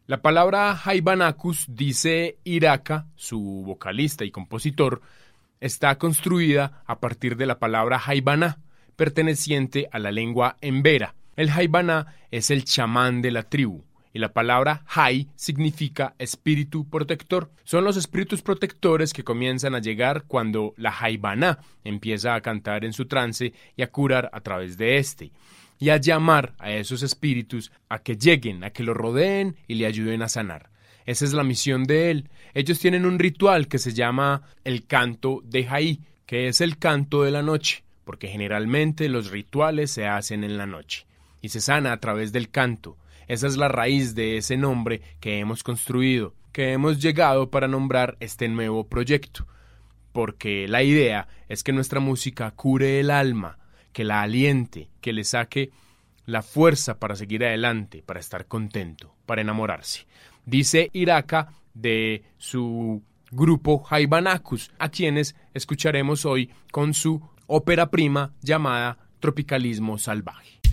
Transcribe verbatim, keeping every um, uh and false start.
La palabra Haibanakus, dice Iraka, su vocalista y compositor, está construida a partir de la palabra Haibaná, perteneciente a la lengua embera. El Haibaná es el chamán de la tribu, y la palabra Hai significa espíritu protector. Son los espíritus protectores que comienzan a llegar cuando la Haibaná empieza a cantar en su trance y a curar a través de este, y a llamar a esos espíritus a que lleguen, a que lo rodeen y le ayuden a sanar. Esa es la misión de él. Ellos tienen un ritual que se llama el canto de Hai, que es el canto de la noche, porque generalmente los rituales se hacen en la noche y se sana a través del canto. Esa es la raíz de ese nombre que hemos construido, que hemos llegado para nombrar este nuevo proyecto, porque la idea es que nuestra música cure el alma, que la aliente, que le saque la fuerza para seguir adelante, para estar contento, para enamorarse. Dice Iraka de su grupo Haibanakus, a quienes escucharemos hoy con su ópera prima llamada Tropicalismo Salvaje.